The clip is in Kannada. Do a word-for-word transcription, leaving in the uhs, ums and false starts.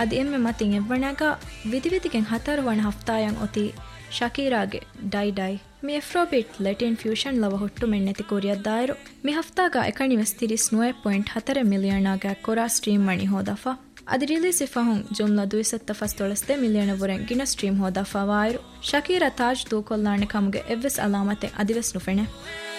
ಅದಿ ಎಮ್ಮೆ ಮತಿಂ ಎವ್ವಣಾಗ ವಿಧಿವಿಧಿಗೆನ್ ಹತರು ವಣ ಹಫ್ತಾಯಂ ಒತಿ ಶಕೀರಾಗೆ ಡೈ ಡೈ ಮಿ ಎಫ್ರೋಬಿಟ್ ಲೆಟಿನ್ ಫ್ಯೂಷನ್ ಲವ ಹುಟ್ಟು ಮೆಣ್ಣೆತಿ ಕೊರಿಯದ್ದಾಯರು ಮಿ ಹಫ್ತಾಗ ಎಕಣಿ ವೆಸ್ತಿರಿಸ್ ನೂಯೆ ಪಾಯಿಂಟ್ ಹತರೆ ಮಿಲಿಯನಾಗ ಕೊರಾ ಸ್ಟ್ರೀಮ್ ಮಣಿ ಹೋದಫಾ ಅದಿ ರಿಲೀಸ್ ಇಫಹುಂ ಜುಮ್ಲಾ ದುಯಿಸತ್ತ ಫಸ್ತೊಳಸ್ತೆ ಮಿಲಿಯನ ವರೆನ್ ಗಿನ ಸ್ಟ್ರೀಮ್ ಹೋದಫಾ ವಾಯರು ಶಕೀರಾ ತಾಜ್ ತೂಕೊಲ್ಲಾಣೆ ಕಮುಗೆ ಎವ್ವೆಸ್ ಅಲಾಮತೆ ಅದಿವೆಸ್ ನುಫೆಣೆ